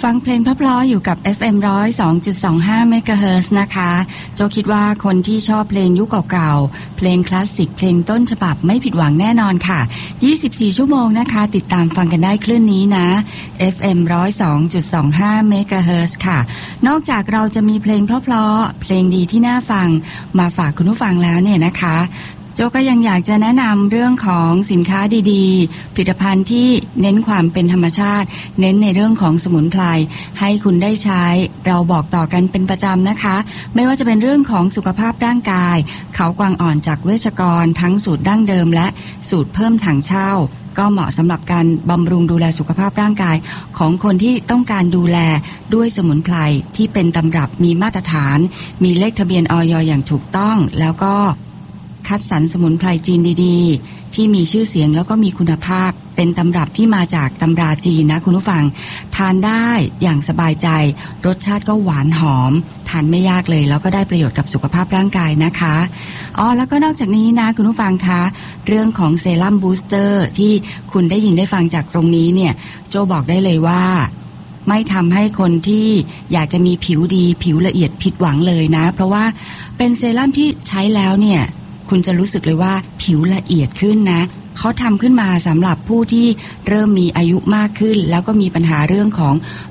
ฟังเพลงเพราะๆอยู่กับ FM 102.25 เมกะเฮิรตซ์นะคะโจคิดว่าคนที่ชอบเพลงยุคเก่าๆเพลงคลาสสิกเพลงต้นฉบับไม่ผิดหวังแน่นอนค่ะ24ชั่วโมงนะคะติดตามฟังกันได้คลื่นนี้นะ FM 102.25 เมกะเฮิรตซ์ค่ะนอกจากเราจะมีเพลงเพราะๆเพลงดีที่น่าฟังมาฝากคุณผู้ฟังแล้วเนี่ยนะคะโจก็ยังอยากจะแนะนำเรื่องของสินค้าดีๆผลิตภัณฑ์ที่เน้นความเป็นธรรมชาติเน้นในเรื่องของสมุนไพรให้คุณได้ใช้เราบอกต่อกันเป็นประจำนะคะไม่ว่าจะเป็นเรื่องของสุขภาพร่างกายเขากวางอ่อนจากเวชกรทั้งสูตรดั้งเดิมและสูตรเพิ่มถังเช่าก็เหมาะสำหรับการบำรุงดูแลสุขภาพร่างกายของคนที่ต้องการดูแลด้วยสมุนไพรที่เป็นตำรับมีมาตรฐานมีเลขทะเบียนอย.อย่างถูกต้องแล้วก็คัดสรรสมุนไพรจีนดีๆที่มีชื่อเสียงแล้วก็มีคุณภาพเป็นตำรับที่มาจากตำราจีนนะคุณผู้ฟังทานได้อย่างสบายใจรสชาติก็หวานหอมทานไม่ยากเลยแล้วก็ได้ประโยชน์กับสุขภาพร่างกายนะคะแล้วก็นอกจากนี้นะคุณผู้ฟังคะเรื่องของเซรั่มบูสเตอร์ที่คุณได้ยินได้ฟังจากตรงนี้เนี่ยโจบอกได้เลยว่าไม่ทำให้คนที่อยากจะมีผิวดีผิวละเอียดผิดหวังเลยนะเพราะว่าเป็นเซรั่มที่ใช้แล้วเนี่ยคุณจะรู้สึกเลยว่าผิวละเอียดขึ้นนะเขาทำขึ้นมาสำหรับผู้ที่เริ่มมีอายุมากขึ้นแล้วก็มีปัญหาเรื่องของ